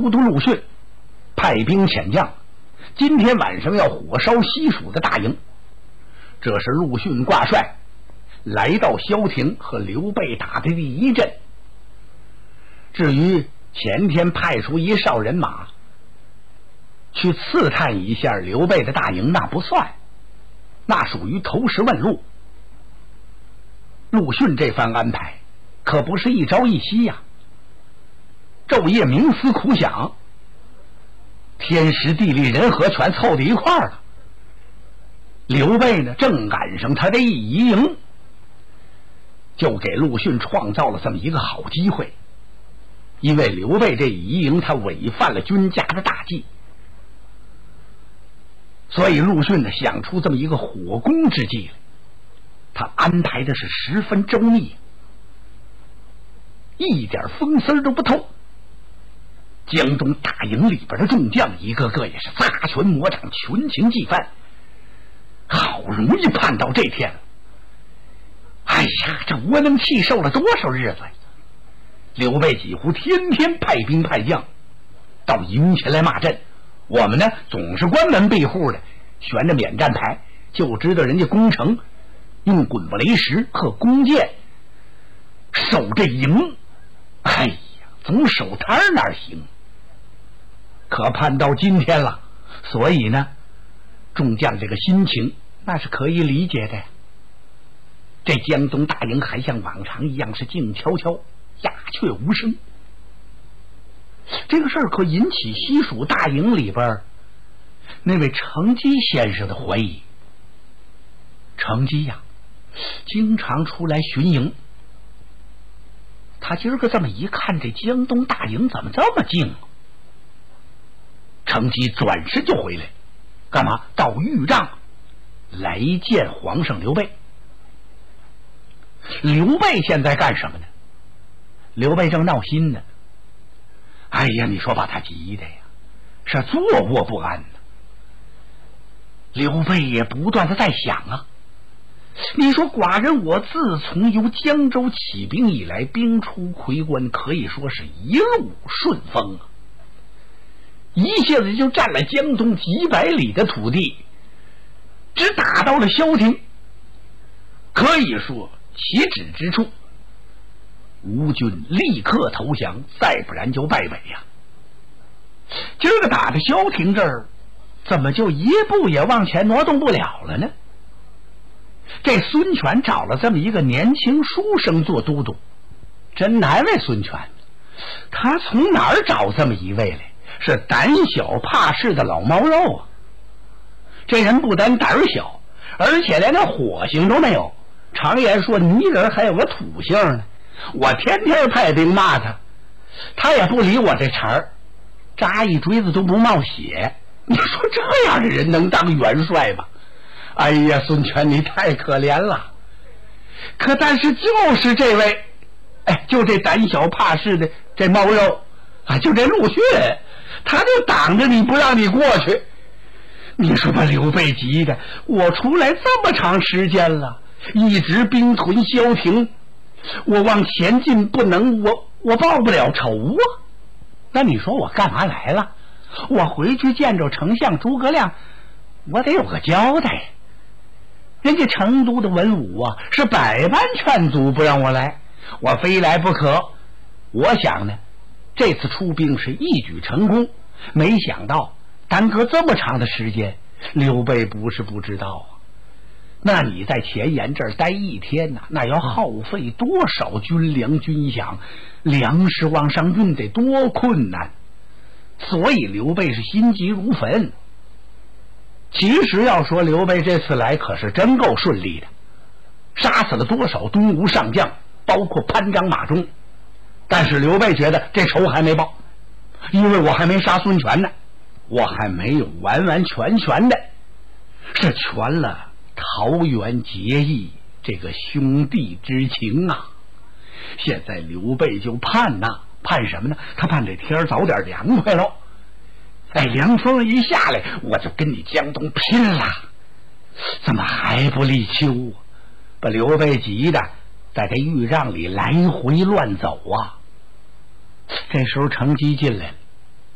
都督陆逊派兵遣将，今天晚上要火烧西蜀的大营。这是陆逊挂帅来到萧亭和刘备打的第一阵。至于前天派出一哨人马去刺探一下刘备的大营，那不算，那属于投石问路。陆逊这番安排可不是一朝一夕呀，昼夜冥思苦想，天时地利人和全凑在一块儿了。刘备呢，正赶上他的一移营，就给陆逊创造了这么一个好机会。因为刘备这一移营，他违反了军家的大忌，所以陆逊呢想出这么一个火攻之计来。他安排的是十分周密，一点风丝都不透。江东大营里边的众将一个个也是砸拳磨掌，群情激愤。好容易盼到这天了，哎呀，这窝囊气受了多少日子呀！刘备几乎天天派兵派将到营前来骂阵，我们呢总是关门闭户的，悬着免战牌，就知道人家攻城用滚不雷石和弓箭守着营。哎呀，总守摊哪行？可盼到今天了，所以呢众将这个心情那是可以理解的呀。这江东大营还像往常一样是静悄悄，鸦雀无声。这个事儿可引起西蜀大营里边那位程基先生的怀疑。程基呀，经常出来巡营，他今儿个这么一看，这江东大营怎么这么静啊？程基转身就回来，干嘛？到豫帐来见皇上刘备。刘备现在干什么呢？刘备正闹心呢。哎呀，你说把他急的呀，是坐卧不安呢。刘备也不断的在想啊，你说寡人我自从由江州起兵以来，兵出夔关，可以说是一路顺风啊，一下子就占了江东几百里的土地，只打到了萧亭，可以说起止之处吴军立刻投降，再不然就败北呀。今儿个打到萧亭这儿，怎么就一步也往前挪动不了了呢？这孙权找了这么一个年轻书生做都督，真难为孙权。他从哪儿找这么一位来？是胆小怕事的老猫肉啊！这人不但胆小，而且连个火性都没有。常言说泥人还有个土性呢，我天天派兵骂他，他也不理我这茬儿，扎一锥子都不冒血。你说这样的人能当元帅吗？哎呀，孙权你太可怜了。可但是就是这位，哎，就这胆小怕事的这猫肉啊，就这陆逊，他就挡着你不让你过去。你说把刘备急的，我出来这么长时间了，一直兵屯萧亭，我往前进不能，我报不了仇啊。那你说我干嘛来了？我回去见着丞相诸葛亮，我得有个交代。人家成都的文武啊，是百般劝阻不让我来，我非来不可。我想呢，这次出兵是一举成功，没想到耽搁这么长的时间。刘备不是不知道啊，那你在前沿这儿待一天呢，那要耗费多少军粮军饷，粮食往上运得多困难。所以刘备是心急如焚。其实要说刘备这次来可是真够顺利的，杀死了多少东吴上将，包括潘璋马忠。但是刘备觉得这仇还没报，因为我还没杀孙权呢，我还没有完完全全的是全了桃园结义这个兄弟之情啊。现在刘备就盼呐，盼什么呢？他盼这天早点凉快喽。哎，凉风一下来，我就跟你江东拼了。怎么还不立秋啊？把刘备急的在这豫帐里来回乱走啊。这时候程基进来了，